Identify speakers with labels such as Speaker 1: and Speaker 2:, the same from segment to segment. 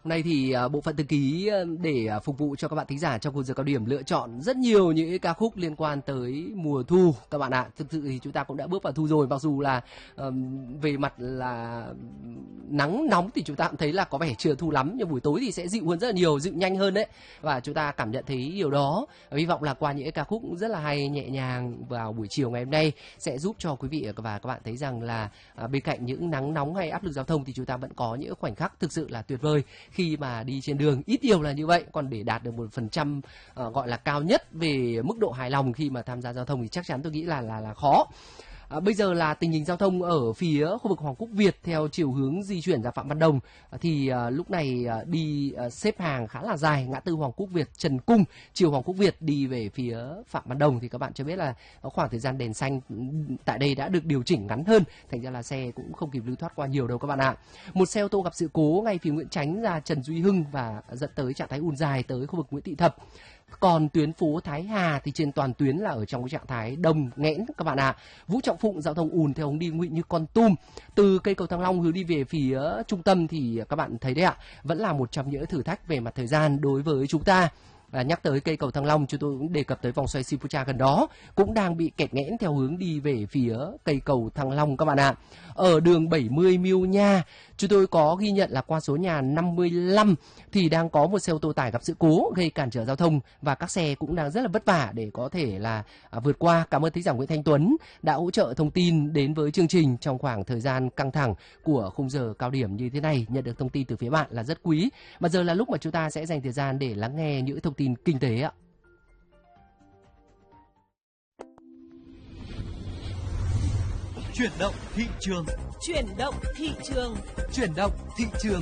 Speaker 1: Hôm nay thì bộ phận thư ký để phục vụ cho các bạn thính giả trong khung giờ cao điểm lựa chọn rất nhiều những ca khúc liên quan tới mùa thu các bạn ạ. Thực sự thì chúng ta cũng đã bước vào thu rồi, mặc dù là về mặt là nắng nóng thì chúng ta cũng thấy là có vẻ chưa thu lắm, nhưng buổi tối thì sẽ dịu hơn rất là nhiều, dịu nhanh hơn đấy. Và chúng ta cảm nhận thấy điều đó. Hy vọng là qua những ca khúc rất là hay, nhẹ nhàng vào buổi chiều ngày hôm nay sẽ giúp cho quý vị và các bạn thấy rằng là bên cạnh những nắng nóng hay áp lực giao thông thì chúng ta vẫn có những khoảnh khắc thực sự là tuyệt vời khi mà đi trên đường, ít nhiều là như vậy. Còn để đạt được 1% gọi là cao nhất về mức độ hài lòng khi mà tham gia giao thông thì chắc chắn tôi nghĩ là khó. Bây giờ là tình hình giao thông ở phía khu vực Hoàng Quốc Việt theo chiều hướng di chuyển ra Phạm Văn Đồng thì lúc này đi xếp hàng khá là dài, ngã tư Hoàng Quốc Việt Trần Cung, chiều Hoàng Quốc Việt đi về phía Phạm Văn Đồng thì các bạn cho biết là khoảng thời gian đèn xanh tại đây đã được điều chỉnh ngắn hơn, thành ra là xe cũng không kịp lưu thoát qua nhiều đâu các bạn ạ. Một xe ô tô gặp sự cố ngay phía Nguyễn Chánh ra Trần Duy Hưng và dẫn tới trạng thái ùn dài tới khu vực Nguyễn Thị Thập. Còn tuyến phố Thái Hà thì trên toàn tuyến là ở trong cái trạng thái đông nghẽn các bạn ạ. Vũ Trọng Phụng giao thông ùn theo hướng đi Ngụy Như Kon Tum, từ cây cầu Thăng Long hướng đi về phía trung tâm thì các bạn thấy đấy ạ, vẫn là một trong những thử thách về mặt thời gian đối với chúng ta. Nhắc tới cây cầu Thăng Long, chúng tôi cũng đề cập tới vòng xoay Sipucha gần đó cũng đang bị kẹt nghẽn theo hướng đi về phía cây cầu Thăng Long các bạn ạ. Ở đường 70 Miêu Nha, chúng tôi có ghi nhận là qua số nhà 55 thì đang có một xe ô tô tải gặp sự cố gây cản trở giao thông và các xe cũng đang rất là vất vả để có thể là vượt qua. Cảm ơn thính giả Nguyễn Thanh Tuấn đã hỗ trợ thông tin đến với chương trình trong khoảng thời gian căng thẳng của khung giờ cao điểm như thế này. Nhận được thông tin từ phía bạn là rất quý. Mà giờ là lúc mà chúng ta sẽ dành thời gian để lắng nghe những thông tin kinh tế ạ.
Speaker 2: Chuyển động thị trường.
Speaker 3: Chuyển động thị trường.
Speaker 2: Chuyển động thị trường.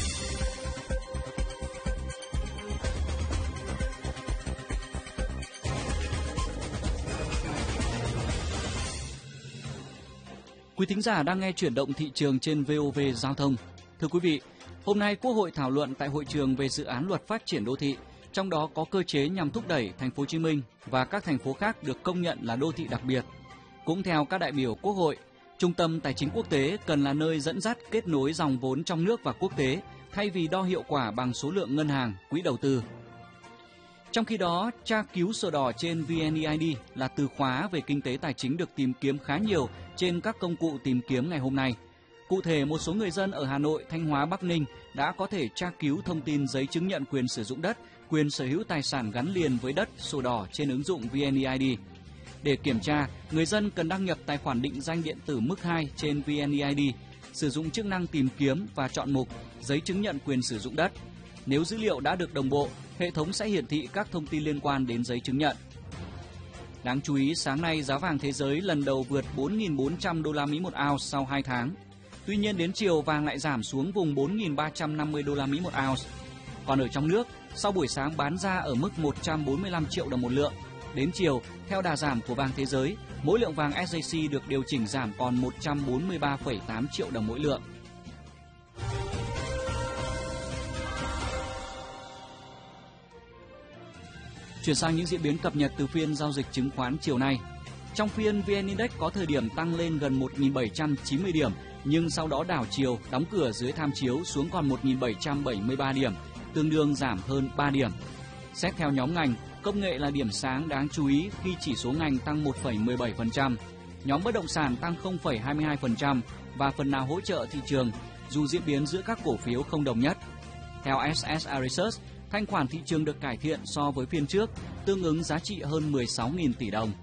Speaker 2: Quý thính giả đang nghe chuyển động thị trường trên VOV Giao thông. Thưa quý vị, hôm nay Quốc hội thảo luận tại hội trường về dự án luật phát triển đô thị, trong đó có cơ chế nhằm thúc đẩy thành phố Hồ Chí Minh và các thành phố khác được công nhận là đô thị đặc biệt. Cũng theo các đại biểu Quốc hội, Trung tâm Tài chính Quốc tế cần là nơi dẫn dắt kết nối dòng vốn trong nước và quốc tế, thay vì đo hiệu quả bằng số lượng ngân hàng, quỹ đầu tư. Trong khi đó, tra cứu sổ đỏ trên VNeID là từ khóa về kinh tế tài chính được tìm kiếm khá nhiều trên các công cụ tìm kiếm ngày hôm nay. Cụ thể, một số người dân ở Hà Nội, Thanh Hóa, Bắc Ninh đã có thể tra cứu thông tin giấy chứng nhận quyền sử dụng đất, quyền sở hữu tài sản gắn liền với đất, sổ đỏ trên ứng dụng VNeID. Để kiểm tra, người dân cần đăng nhập tài khoản định danh điện tử mức 2 trên VNeID, sử dụng chức năng tìm kiếm và chọn mục giấy chứng nhận quyền sử dụng đất. Nếu dữ liệu đã được đồng bộ, hệ thống sẽ hiển thị các thông tin liên quan đến giấy chứng nhận. Đáng chú ý, sáng nay giá vàng thế giới lần đầu vượt 4.400 đô la Mỹ một ounce sau 2 tháng. Tuy nhiên đến chiều vàng lại giảm xuống vùng 4.350 đô la Mỹ một ounce. Còn ở trong nước, sau buổi sáng bán ra ở mức 145 triệu đồng một lượng, đến chiều, theo đà giảm của vàng thế giới, mỗi lượng vàng SJC được điều chỉnh giảm còn 143,8 triệu đồng mỗi lượng. Chuyển sang những diễn biến cập nhật từ phiên giao dịch chứng khoán chiều nay. Trong phiên, VN Index có thời điểm tăng lên gần 1.790 điểm, nhưng sau đó đảo chiều, đóng cửa dưới tham chiếu xuống còn 1.773 điểm, tương đương giảm hơn 3 điểm. Xét theo nhóm ngành, công nghệ là điểm sáng đáng chú ý khi chỉ số ngành tăng 1,17%, nhóm bất động sản tăng 0,22% và phần nào hỗ trợ thị trường, dù diễn biến giữa các cổ phiếu không đồng nhất. Theo SSI Research, thanh khoản thị trường được cải thiện so với phiên trước, tương ứng giá trị hơn 16.000 tỷ đồng.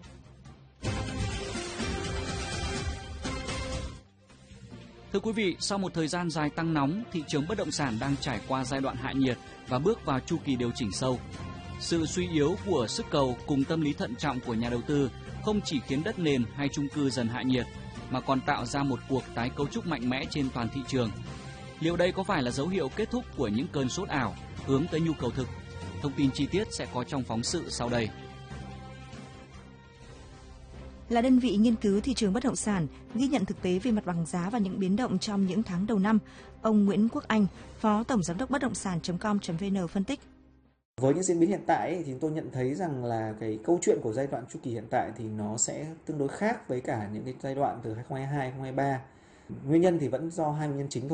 Speaker 2: Thưa quý vị, sau một thời gian dài tăng nóng, thị trường bất động sản đang trải qua giai đoạn hạ nhiệt và bước vào chu kỳ điều chỉnh sâu. Sự suy yếu của sức cầu cùng tâm lý thận trọng của nhà đầu tư không chỉ khiến đất nền hay chung cư dần hạ nhiệt, mà còn tạo ra một cuộc tái cấu trúc mạnh mẽ trên toàn thị trường. Liệu đây có phải là dấu hiệu kết thúc của những cơn sốt ảo hướng tới nhu cầu thực? Thông tin chi tiết sẽ có trong phóng sự sau đây.
Speaker 4: Là đơn vị nghiên cứu thị trường bất động sản, ghi nhận thực tế về mặt bằng giá và những biến động trong những tháng đầu năm, ông Nguyễn Quốc Anh, Phó Tổng Giám đốc bất động sản.com.vn phân tích.
Speaker 5: Với những diễn biến hiện tại thì tôi nhận thấy rằng là cái câu chuyện của giai đoạn chu kỳ hiện tại thì nó sẽ tương đối khác với cả những cái giai đoạn từ 2022 2023. Nguyên nhân thì vẫn do hai nguyên nhân chính thôi.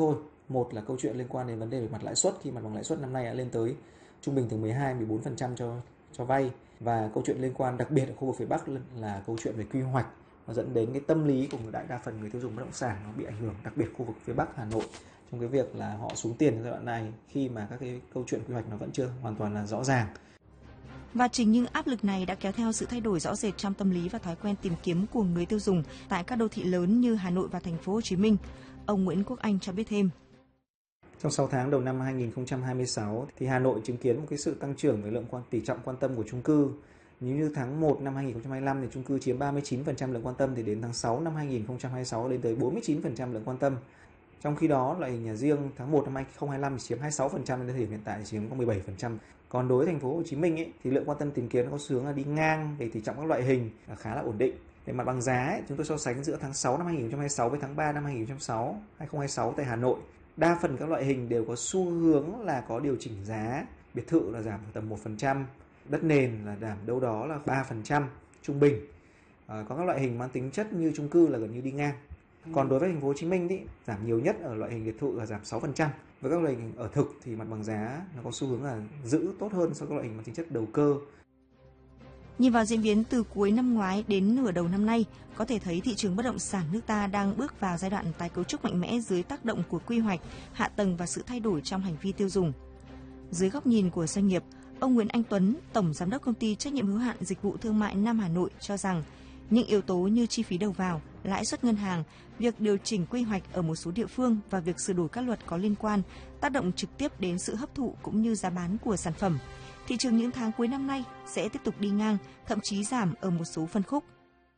Speaker 5: Một là câu chuyện liên quan đến vấn đề về mặt lãi suất, khi mặt bằng lãi suất năm nay đã lên tới trung bình từ 12-14% cho vay, và câu chuyện liên quan đặc biệt ở khu vực phía Bắc là câu chuyện về quy hoạch, nó dẫn đến cái tâm lý của đại đa phần người tiêu dùng bất động sản nó bị ảnh hưởng, đặc biệt khu vực phía Bắc Hà Nội, trong cái việc là họ xuống tiền giai đoạn này khi mà các cái câu chuyện quy hoạch nó vẫn chưa hoàn toàn là rõ ràng.
Speaker 4: Và chính những áp lực này đã kéo theo sự thay đổi rõ rệt trong tâm lý và thói quen tìm kiếm của người tiêu dùng tại các đô thị lớn như Hà Nội và Thành phố Hồ Chí Minh. Ông Nguyễn Quốc Anh cho biết thêm.
Speaker 5: Trong 6 tháng đầu năm 2026 thì Hà Nội chứng kiến một cái sự tăng trưởng về lượng tỷ trọng quan tâm của chung cư. Như tháng 1 năm 2025 thì chung cư chiếm 39% lượng quan tâm, thì đến tháng 6 năm 2026 lên tới 49% lượng quan tâm. Trong khi đó loại hình nhà riêng tháng 1 năm 2025 chỉ chiếm 26%, đến thời điểm hiện tại chiếm có 17%. Còn đối với Thành phố Hồ Chí Minh thì lượng quan tâm tìm kiếm có xu hướng là đi ngang về tỷ trọng các loại hình là khá là ổn định. Về mặt bằng giá chúng tôi so sánh giữa tháng 6 năm 2026 với tháng 3 năm 2026 tại Hà Nội. Đa phần các loại hình đều có xu hướng là có điều chỉnh giá, biệt thự là giảm tầm 1%, đất nền là giảm đâu đó là 3% trung bình. Có các loại hình mang tính chất như chung cư là gần như đi ngang. Còn đối với Thành phố Hồ Chí Minh thì giảm nhiều nhất ở loại hình biệt thự là giảm 6%. Với các loại hình ở thực thì mặt bằng giá nó có xu hướng là giữ tốt hơn so với các loại hình mang tính chất đầu cơ.
Speaker 4: Nhìn vào diễn biến từ cuối năm ngoái đến nửa đầu năm nay, có thể thấy thị trường bất động sản nước ta đang bước vào giai đoạn tái cấu trúc mạnh mẽ dưới tác động của quy hoạch, hạ tầng và sự thay đổi trong hành vi tiêu dùng. Dưới góc nhìn của doanh nghiệp, ông Nguyễn Anh Tuấn, Tổng Giám đốc Công ty Trách nhiệm hữu hạn Dịch vụ Thương mại Nam Hà Nội cho rằng, những yếu tố như chi phí đầu vào, lãi suất ngân hàng, việc điều chỉnh quy hoạch ở một số địa phương và việc sửa đổi các luật có liên quan tác động trực tiếp đến sự hấp thụ cũng như giá bán của sản phẩm. Thị trường những tháng cuối năm nay sẽ tiếp tục đi ngang, thậm chí giảm ở một số phân khúc.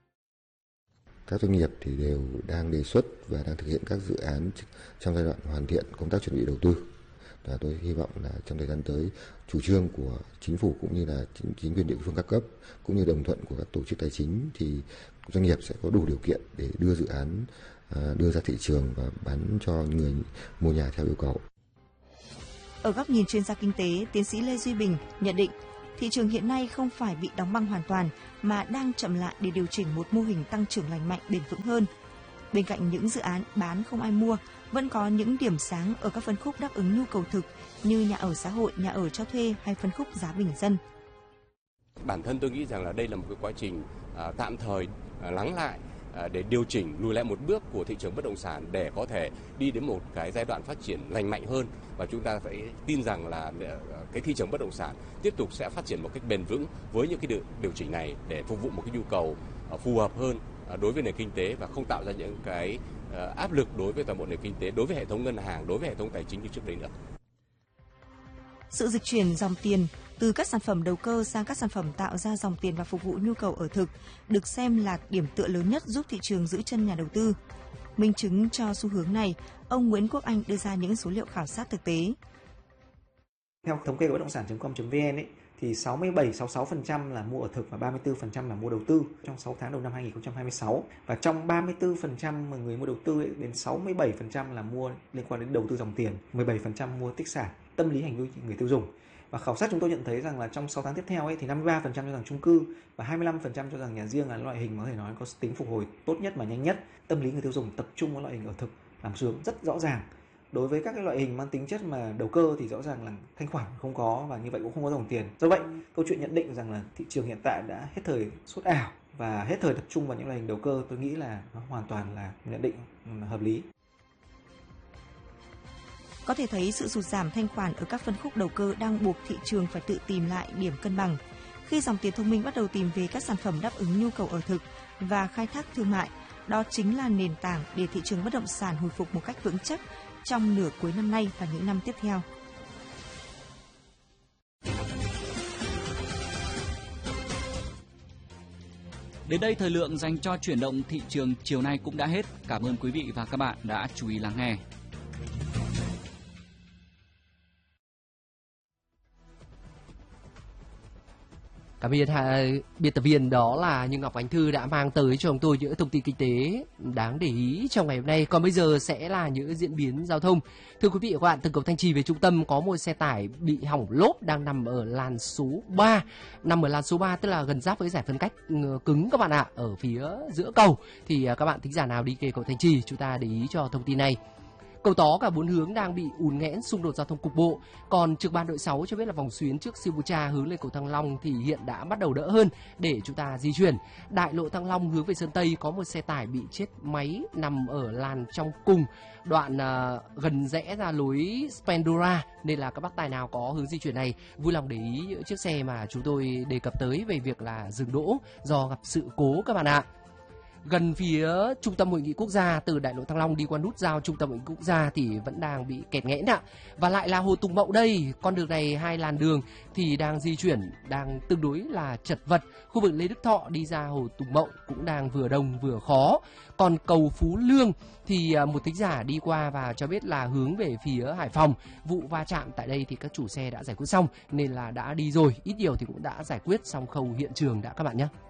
Speaker 6: Các doanh nghiệp thì đều đang đề xuất và đang thực hiện các dự án trong giai đoạn hoàn thiện công tác chuẩn bị đầu tư. Và tôi hy vọng là trong thời gian tới, chủ trương của chính phủ cũng như là chính quyền địa phương các cấp cũng như đồng thuận của các tổ chức tài chính thì doanh nghiệp sẽ có đủ điều kiện để đưa dự án đưa ra thị trường và bán cho người mua nhà theo yêu cầu.
Speaker 4: Ở góc nhìn chuyên gia kinh tế, tiến sĩ Lê Duy Bình nhận định, thị trường hiện nay không phải bị đóng băng hoàn toàn mà đang chậm lại để điều chỉnh một mô hình tăng trưởng lành mạnh bền vững hơn. Bên cạnh những dự án bán không ai mua, vẫn có những điểm sáng ở các phân khúc đáp ứng nhu cầu thực như nhà ở xã hội, nhà ở cho thuê hay phân khúc giá bình dân.
Speaker 7: Bản thân tôi nghĩ rằng là đây là một cái quá trình tạm thời lắng lại để điều chỉnh lùi lại một bước của thị trường bất động sản để có thể đi đến một cái giai đoạn phát triển lành mạnh hơn, và chúng ta phải tin rằng là cái thị trường bất động sản tiếp tục sẽ phát triển một cách bền vững với những cái điều chỉnh này để phục vụ một cái nhu cầu phù hợp hơn đối với nền kinh tế và không tạo ra những cái áp lực đối với toàn bộ nền kinh tế, đối với hệ thống ngân hàng, đối với hệ thống tài chính như trước đây nữa.
Speaker 4: Sự dịch chuyển dòng tiền từ các sản phẩm đầu cơ sang các sản phẩm tạo ra dòng tiền và phục vụ nhu cầu ở thực được xem là điểm tựa lớn nhất giúp thị trường giữ chân nhà đầu tư. Minh chứng cho xu hướng này, ông Nguyễn Quốc Anh đưa ra những số liệu khảo sát thực tế.
Speaker 5: Theo thống kê của bất động sản.com.vn thì 67-66% là mua ở thực và 34% là mua đầu tư trong 6 tháng đầu năm 2026. Và trong 34% mà người mua đầu tư đến 67% là mua liên quan đến đầu tư dòng tiền, 17% mua tích sản, tâm lý hành vi người tiêu dùng. Và khảo sát chúng tôi nhận thấy rằng là trong 6 tháng tiếp theo thì 53% cho rằng chung cư và 25% cho rằng nhà riêng là loại hình có thể nói có tính phục hồi tốt nhất và nhanh nhất. Tâm lý người tiêu dùng tập trung vào loại hình ở thực làm xu hướng rất rõ ràng. Đối với các cái loại hình mang tính chất mà đầu cơ thì rõ ràng là thanh khoản không có và như vậy cũng không có dòng tiền. Do vậy, câu chuyện nhận định rằng là thị trường hiện tại đã hết thời sốt ảo và hết thời tập trung vào những loại hình đầu cơ, tôi nghĩ là nó hoàn toàn là nhận định hợp lý.
Speaker 4: Có thể thấy sự sụt giảm thanh khoản ở các phân khúc đầu cơ đang buộc thị trường phải tự tìm lại điểm cân bằng. Khi dòng tiền thông minh bắt đầu tìm về các sản phẩm đáp ứng nhu cầu ở thực và khai thác thương mại, đó chính là nền tảng để thị trường bất động sản hồi phục một cách vững chắc trong nửa cuối năm nay và những năm tiếp theo.
Speaker 2: Đến đây thời lượng dành cho chuyển động thị trường chiều nay cũng đã hết. Cảm ơn quý vị và các bạn đã chú ý lắng nghe.
Speaker 1: Cảm ơn biên tập viên đó là Như Ngọc Ánh Thư đã mang tới cho chúng tôi những thông tin kinh tế đáng để ý trong ngày hôm nay. Còn bây giờ sẽ là những diễn biến giao thông. Thưa quý vị và các bạn, từ cầu Thanh Trì về trung tâm có một xe tải bị hỏng lốp đang nằm ở làn số 3. Nằm ở làn số 3 tức là gần giáp với giải phân cách cứng các bạn ạ, ở phía giữa cầu. Thì các bạn thính giả nào đi kề cầu Thanh Trì chúng ta để ý cho thông tin này. Cầu Tó cả 4 hướng đang bị ùn nghẽn, xung đột giao thông cục bộ. Còn trực ban đội 6 cho biết là vòng xuyến trước Sibucha hướng lên cầu Thăng Long thì hiện đã bắt đầu đỡ hơn để chúng ta di chuyển. Đại lộ Thăng Long hướng về Sơn Tây có một xe tải bị chết máy nằm ở làn trong cùng đoạn gần rẽ ra lối Spandora, nên là các bác tài nào có hướng di chuyển này vui lòng để ý những chiếc xe mà chúng tôi đề cập tới về việc là dừng đỗ do gặp sự cố các bạn ạ. Gần phía Trung tâm Hội nghị Quốc gia, từ đại lộ Thăng Long đi qua nút giao Trung tâm Hội nghị Quốc gia thì vẫn đang bị kẹt nghẽn ạ. Và lại là Hồ Tùng Mậu đây, con đường này 2 làn đường thì đang di chuyển, đang tương đối là chật vật. Khu vực Lê Đức Thọ đi ra Hồ Tùng Mậu cũng đang vừa đông vừa khó. Còn cầu Phú Lương thì một thính giả đi qua và cho biết là hướng về phía Hải Phòng. Vụ va chạm tại đây thì các chủ xe đã giải quyết xong nên là đã đi rồi, ít nhiều thì cũng đã giải quyết xong khâu hiện trường đã các bạn nhé.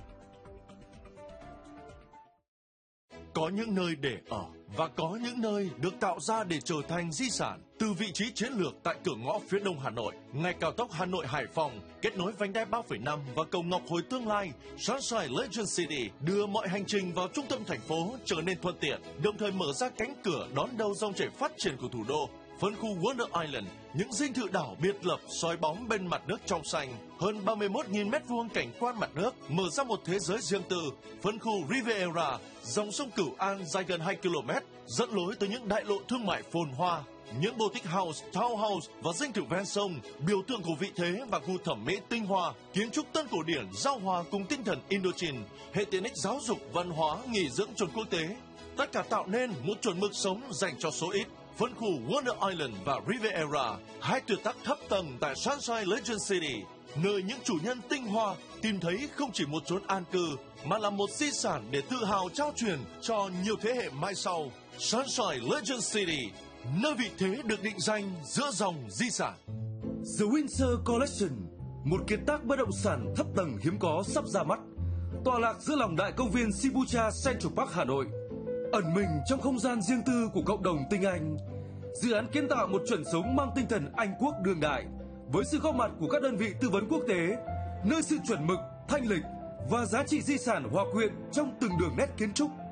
Speaker 8: Có những nơi để ở và có những nơi được tạo ra để trở thành di sản. Từ vị trí chiến lược tại cửa ngõ phía đông Hà Nội, ngay cao tốc Hà Nội Hải Phòng kết nối vành đai 3,5 và cầu Ngọc Hồi tương lai, Sunshine Legend City đưa mọi hành trình vào trung tâm thành phố trở nên thuận tiện, đồng thời mở ra cánh cửa đón đầu dòng chảy phát triển của thủ đô. Phân khu Wonder Island, những dinh thự đảo biệt lập soi bóng bên mặt nước trong xanh, hơn 31.000 m2 cảnh quan mặt nước, mở ra một thế giới riêng tư. Phân khu Riviera, dòng sông Cửu An dài gần 2 km, dẫn lối tới những đại lộ thương mại phồn hoa. Những boutique house, townhouse và dinh thự ven sông, biểu tượng của vị thế và gu thẩm mỹ tinh hoa, kiến trúc tân cổ điển giao hòa cùng tinh thần Indochine, hệ tiện ích giáo dục, văn hóa, nghỉ dưỡng chuẩn quốc tế. Tất cả tạo nên một chuẩn mực sống dành cho số ít. Phân khu Wonder Island và Riviera, hai tuyệt tác thấp tầng tại Sunshine Legend City, nơi những chủ nhân tinh hoa tìm thấy không chỉ một chốn an cư, mà là một di sản để tự hào trao truyền cho nhiều thế hệ mai sau. Sunshine Legend City, nơi vị thế được định danh giữa dòng di sản.
Speaker 9: The Windsor Collection, một kiệt tác bất động sản thấp tầng hiếm có sắp ra mắt, tọa lạc giữa lòng đại công viên Sibucha Central Park Hà Nội. Ẩn mình trong không gian riêng tư của cộng đồng tinh Anh, dự án kiến tạo một chuẩn sống mang tinh thần Anh quốc đương đại, với sự góp mặt của các đơn vị tư vấn quốc tế, nơi sự chuẩn mực, thanh lịch và giá trị di sản hòa quyện trong từng đường nét kiến trúc.